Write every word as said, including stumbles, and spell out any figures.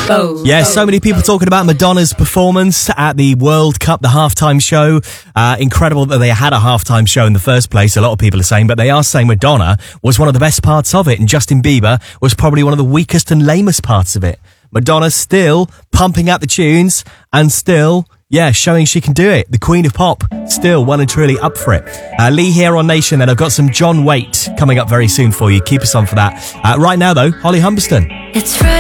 Oh. Yeah, so many people talking about Madonna's performance at the World Cup, the halftime show. Uh, incredible that they had a halftime show in the first place, a lot of people are saying, but they are saying Madonna was one of the best parts of it, and Justin Bieber was probably one of the weakest and lamest parts of it. Madonna's still pumping out the tunes and still, yeah, showing she can do it. The Queen of Pop, still well and truly up for it. Uh, Lee here on Nation, and I've got some John Waite coming up very soon for you. Keep us on for that. Uh, right now, though, Holly Humberstone. It's right.